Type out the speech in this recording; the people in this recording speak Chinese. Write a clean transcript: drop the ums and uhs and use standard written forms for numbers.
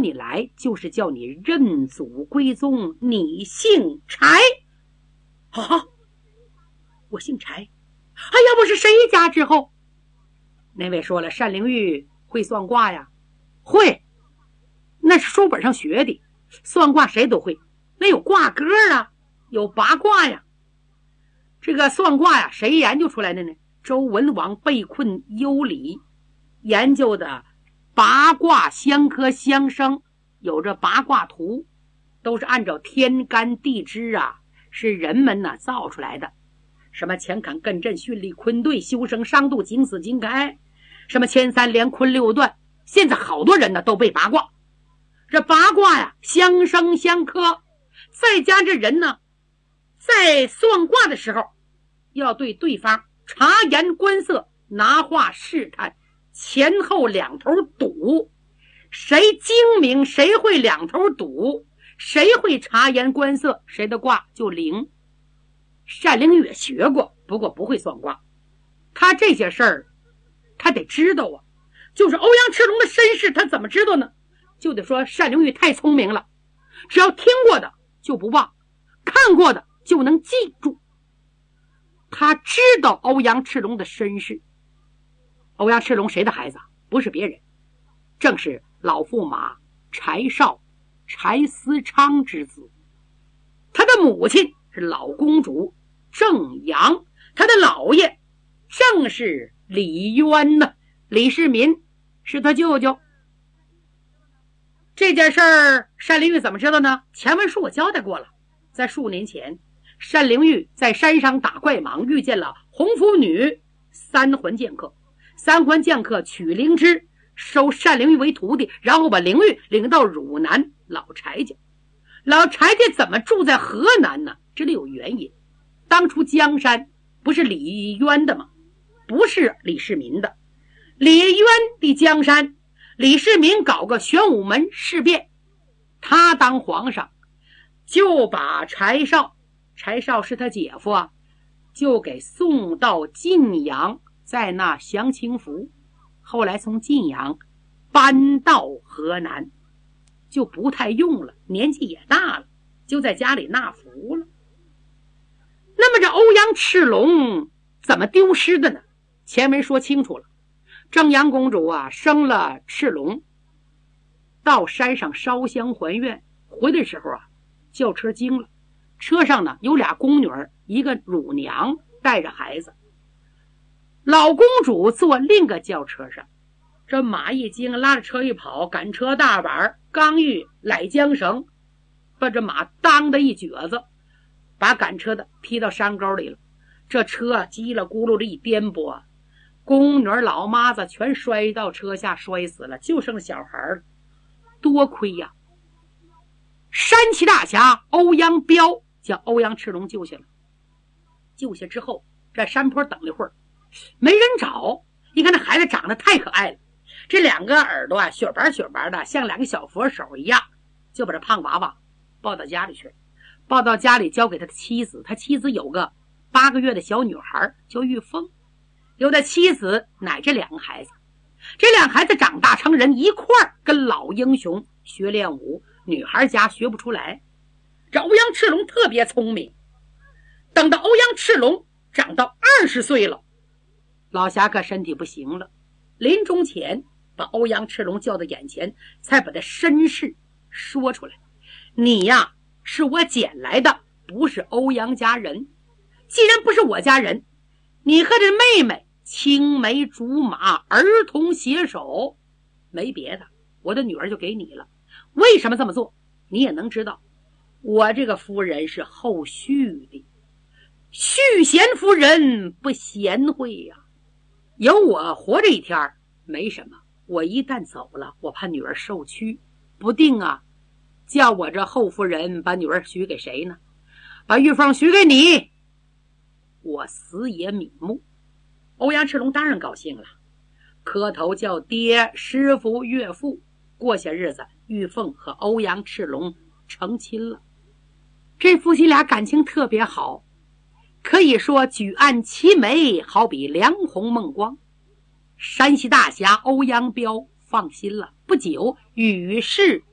你来就是叫你认祖归宗，你姓柴。好，我姓柴。要不是谁家之后。那位说了，单灵玉会算卦呀？会，那是书本上学的，算卦谁都会，那有卦歌啊，有八卦呀。这个算卦呀，谁研究出来的呢？周文王被困幽里研究的八卦相克相生，有着八卦图，都是按照天干地支啊，是人们呢造出来的。什么乾坎艮震巽离坤兑修生伤度景死金开，什么乾三连坤六断，现在好多人呢都背八卦。这八卦呀，相生相克，再加这人呢在算卦的时候要对对方察言观色，拿话试探，前后两头赌，谁精明谁会两头赌，谁会察言观色，谁的卦就灵。单灵玉也学过，不过不会算卦。他这些事儿他得知道啊，就是欧阳赤龙的身世他怎么知道呢？就得说单灵玉太聪明了，只要听过的就不忘，看过的就能记住。他知道欧阳赤龙的身世。欧阳赤龙谁的孩子？不是别人，正是老驸马柴绍、柴思昌之子。他的母亲是老公主郑阳，他的姥爷正是李渊呢，李世民是他舅舅。这件事儿单灵玉怎么知道呢？前文书我交代过了，在数年前，单灵玉在山上打怪蟒，遇见了红拂女三魂剑客。三魂剑客取灵芝，收单灵玉为徒弟，然后把灵玉领到汝南老柴家。老柴家怎么住在河南呢？这里有原因。当初江山不是李渊的吗？不是李世民的。李渊的江山，李世民搞个玄武门事变，他当皇上，就把柴绍是他姐夫啊，就给送到晋阳，在那享清福。后来从晋阳搬到河南，就不太用了，年纪也大了，就在家里纳福了。那么这欧阳赤龙怎么丢失的呢？前文说清楚了，正阳公主啊生了赤龙，到山上烧香还愿，回的时候啊轿车惊了，车上呢有俩宫女，一个乳娘带着孩子，老公主坐另个轿车上。这马一惊，拉着车一跑，赶车大板刚欲揽缰绳，把这马当的一蹶子，把赶车的踢到山沟里了。这车叽了咕噜的一颠簸，宫女老妈子全摔到车下摔死了，就剩小孩了。多亏呀，山西大侠欧阳彪将欧阳赤龙救下了。救下之后，在山坡等了一会儿，没人找。你看那孩子长得太可爱了，这两个耳朵啊雪白雪白的，像两个小佛手一样，就把这胖娃娃抱到家里去，抱到家里交给他的妻子。他妻子有个8个月的小女孩叫玉凤，由他妻子奶这两个孩子。这两个孩子长大成人，一块儿跟老英雄学练武，女孩家学不出来。这欧阳赤龙特别聪明，等到欧阳赤龙长到20岁了，老侠客身体不行了，临终前把欧阳赤龙叫到眼前，才把他身世说出来。你呀是我捡来的，不是欧阳家人。既然不是我家人，你和这妹妹青梅竹马，儿童携手，没别的，我的女儿就给你了。为什么这么做你也能知道，我这个夫人是后续的，续贤夫人不贤惠呀。有我活着一天没什么，我一旦走了，我怕女儿受屈，不定啊叫我这后夫人把女儿许给谁呢？把玉凤许给你，我死也瞑目。欧阳赤龙当然高兴了，磕头叫爹、师傅、岳父。过些日子，玉凤和欧阳赤龙成亲了。这夫妻俩感情特别好，可以说举案齐眉，好比梁红梦光。山西大侠欧阳彪放心了，不久与世